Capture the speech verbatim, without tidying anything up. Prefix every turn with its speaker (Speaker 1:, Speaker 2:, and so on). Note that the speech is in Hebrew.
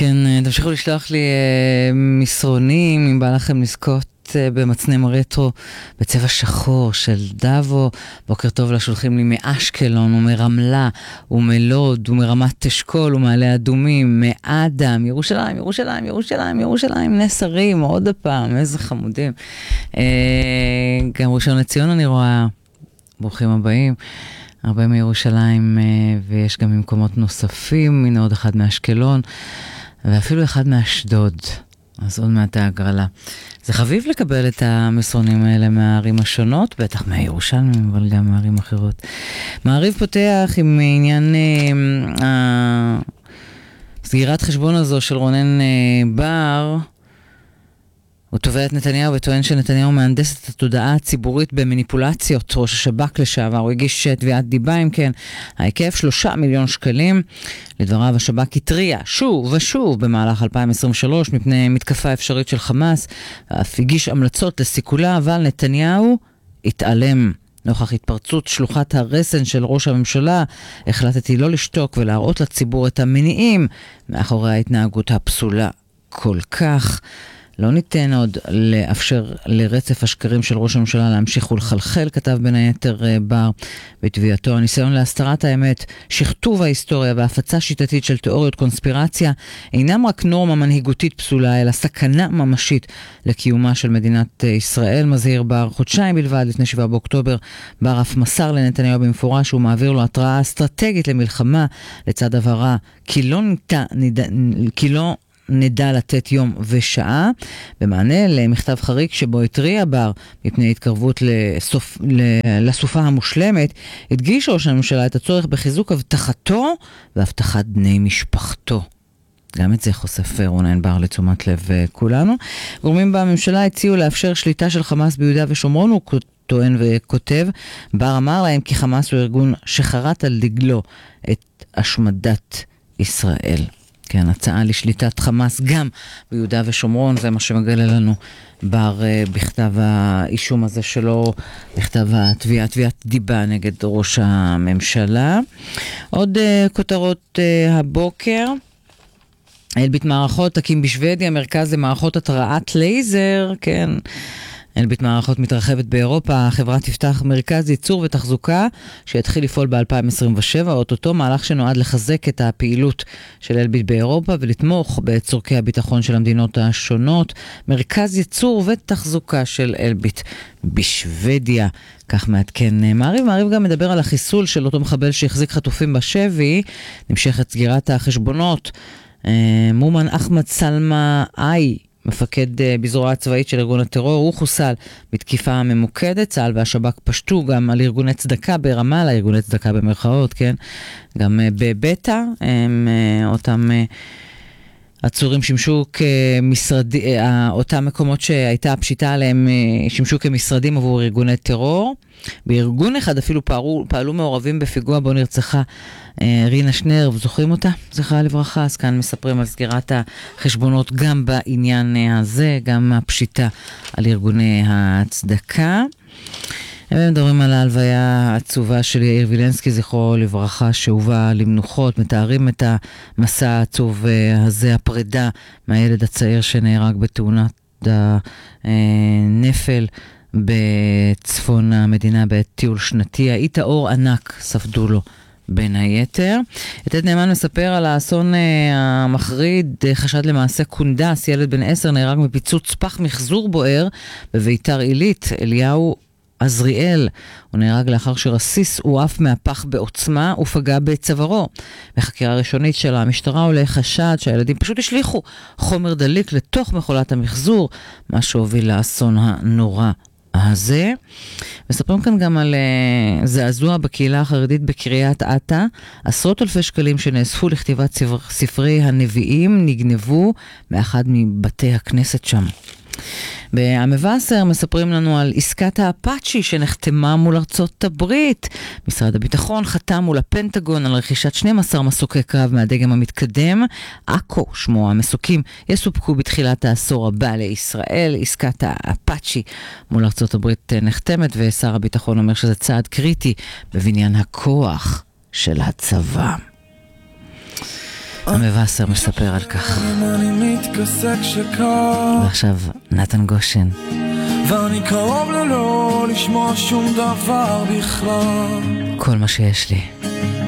Speaker 1: כן, תמשיכו לשלוח לי מסרונים, אם בא לכם לזכות במצנם רטרו בצבע שחור של דאבו. בוקר טוב לשולחים לי מאשקלון ומרמלה ומלוד ומרמת אשכול ומעלה אדומים, מאדם, ירושלים, ירושלים, ירושלים, ירושלים, נס הרים, עוד הפעם, איזה חמודים. גם ראשון לציון אני רואה, ברוכים הבאים. הרבה מירושלים, ויש גם ממקומות נוספים, הנה עוד אחד מאשקלון, ואפילו אחד מאשדוד. אז עוד מעט ההגרלה. זה חביב לקבל את המסרונים האלה מהערים השונות, בטח מהירושלמים, אבל גם מהערים אחרות. מעריב פותח עם עניין אה, סגירת חשבון הזו של רונן אה, בר. הוא תובע את נתניהו וטוען שנתניהו מהנדס את התודעה הציבורית במניפולציות. ראש השב"כ לשעבר, הוא הגיש תביעת דיבה, אם כן, ההיקף שלושה מיליון שקלים. לדבריו השב"כ התריע שוב ושוב במהלך אלפיים עשרים ושלוש מפני מתקפה אפשרית של חמאס, ואף הגיש המלצות לסיכולה, אבל נתניהו התעלם. נוכח התפרצות שלוחת הרסן של ראש הממשלה, החלטתי לא לשתוק ולהראות לציבור את המניעים מאחורי ההתנהגות הפסולה כל כך. לא ניתן עוד לאפשר לרצף השקרים של ראש הממשלה להמשיך ולחלחל, כתב בין היתר בר בתביעתו. הניסיון להסתרת האמת, שכתוב ההיסטוריה והפצה שיטתית של תיאוריות קונספירציה אינם רק נורמה מנהיגותית פסולה, אלא סכנה ממשית לקיומה של מדינת ישראל, מזהיר בר. חודשיים בלבד לפני שבעה באוקטובר, בר אף מסר לנתניהו במפורש שהוא מעביר לו התראה אסטרטגית למלחמה, לצד הבהרה כי לא ניתן, כי לא נדע לתת יום ושעה, במענה למכתב חריג שבו התריע בר מפני התקרבות לסוף, לסופה המושלמת, הדגיש ראש הממשלה את הצורך בחיזוק הבטחתו והבטחת בני משפחתו. גם את זה חושף רונן בר לתשומת לב כולנו. גורמים בממשלה הציעו לאפשר שליטה של חמאס ביהודה ושומרון, הוא טוען וכותב. בר אמר להם כי חמאס הוא ארגון שחרת על דגלו את השמדת ישראל. כן, הצעה לשליטת חמאס גם ביהודה ושומרון, זה מה שמגלה לנו בר בכתב האישום הזה שלו, בכתב התביעה, תביעת דיבה נגד ראש הממשלה. עוד uh, כותרות uh, הבוקר, אלביט מערכות תקים בשוודיה מרכז למערכות התרעת לייזר, כן, אלביט מערכות מתרחבת באירופה, החברה תפתח מרכז ייצור ותחזוקה שיתחיל לפעול ב-אלפיים עשרים ושבע, אותו מהלך שנועד לחזק את הפעילות של אלביט באירופה ולתמוך בצורכי הביטחון של המדינות השונות. מרכז ייצור ותחזוקה של אלביט בשוודיה, כך מעדכן מעריב. מעריב גם מדבר על החיסול של אותו מחבל שהחזיק חטופים בשבי, נמשכת סגירת החשבונות. מומן אחמד סלמה איי, מפקד בזרוע הצבאית של ארגון הטרור, הוא חוסל בתקיפה ממוקדת. צה"ל והשב"כ פשטו גם על ארגוני צדקה ברמאללה, ארגוני צדקה במרכאות, כן, גם בבטא, הם אותם עצורים שימשו כמשרדים, אותם מקומות שהייתה הפשיטה עליהם שימשו כמשרדים עבור ארגוני טרור. בארגון אחד אפילו פעלו, פעלו מעורבים בפיגוע בו נרצחה אה, רינה שנר, זוכרים אותה? זכרה לברכה. אז כאן מספרים על סגירת החשבונות גם בעניין הזה, גם הפשיטה על ארגוני הצדקה. הם מדברים על ההלוויה העצובה של יאיר וילנסקי, זכרו לברכה, שהובא למנוחות, מתארים את המסע העצוב הזה, הפרידה מהילד הצעיר שנהרג בתאונת הנפל בצפון המדינה בטיול שנתי. היית אור ענק ספדו לו בין היתר. יתד נאמן מספר על האסון המחריד, חשד למעשה קונדס, ילד בן עשר נהרג מפיצוץ פח מחזור בוער בביתר עילית. אליהו עזריאל, הוא נהרג לאחר שרסיס הועף מהפח בעוצמה ופגע בצווארו. בחקירה ראשונית של המשטרה עולה חשד שהילדים פשוט השליחו חומר דליק לתוך מכולת המחזור, מה שהוביל לאסון הנורא הזה. מספרים כאן גם על uh, זעזוע בקהילה החרדית בקריית אתא. עשרות אלפי שקלים שנאספו לכתיבת ספר, ספרי הנביאים נגנבו מאחד מבתי הכנסת שם. במבשר מספרים לנו על עסקת האפאצ'י שנחתמה מול ארצות הברית. משרד הביטחון חתם מול הפנטגון על רכישת שנים עשר מסוקי קרב מהדגם המתקדם. אקו, שמו המסוקים, יסופקו בתחילת העשור הבא לישראל. עסקת האפאצ'י מול ארצות הברית נחתמת, ושר הביטחון אומר שזה צעד קריטי בבניין הכוח של הצבא. המבשר מספר על כך.
Speaker 2: אני מתכסק שקר,
Speaker 1: ועכשיו נתן גושן.
Speaker 2: ואני קרוב ללא לשמוע שום דבר בכלל.
Speaker 1: כל מה שיש לי